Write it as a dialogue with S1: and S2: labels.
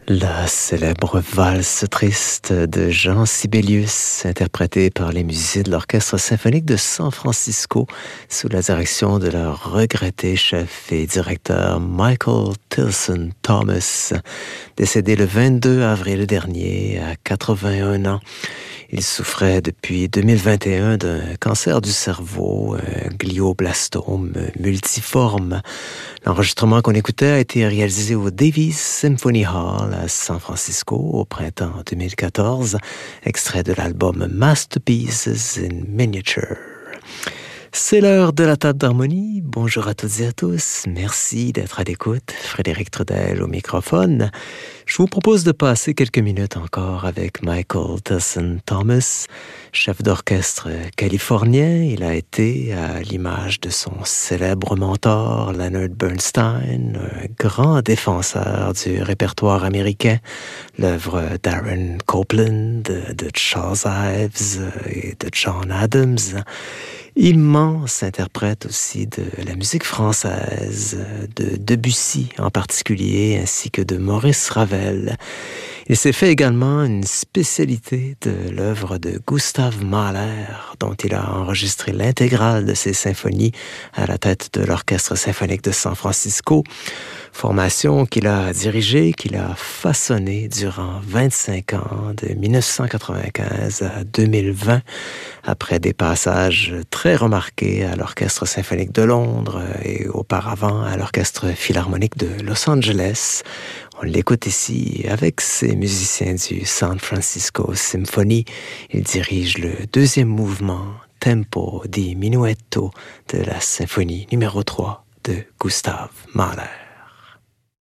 S1: La célèbre valse triste de Jean Sibelius, interprétée par les musiciens de l'Orchestre symphonique de San Francisco, sous la direction de leur regretté chef et directeur Michael Tilson Thomas, décédé le 22 avril dernier à 81 ans. Il souffrait depuis 2021 d'un cancer du cerveau, un glioblastome multiforme. L'enregistrement qu'on écoutait a été réalisé au Davies Symphony Hall à San Francisco au printemps 2014, extrait de l'album Masterpieces in Miniature. C'est l'heure de la table d'harmonie. Bonjour à toutes et à tous. Merci d'être à l'écoute. Frédéric Trudel au microphone. Je vous propose de passer quelques minutes encore avec Michael Tilson Thomas, chef d'orchestre californien. Il a été, à l'image de son célèbre mentor Leonard Bernstein, un grand défenseur du répertoire américain, l'œuvre d'Aaron Copland, de Charles Ives et de John Adams. Immense interprète aussi de la musique française, de Debussy en particulier, ainsi que de Maurice Ravel. Il s'est fait également une spécialité de l'œuvre de Gustav Mahler, dont il a enregistré l'intégrale de ses symphonies à la tête de l'Orchestre symphonique de San Francisco, formation qu'il a dirigée, qu'il a façonnée durant 25 ans, de 1995 à 2020, après des passages très remarqués à l'Orchestre symphonique de Londres et auparavant à l'Orchestre philharmonique de Los Angeles. On l'écoute ici avec ses musiciens du San Francisco Symphony. Il dirige le deuxième mouvement, Tempo di Minuetto, de la symphonie numéro 3 de Gustav Mahler.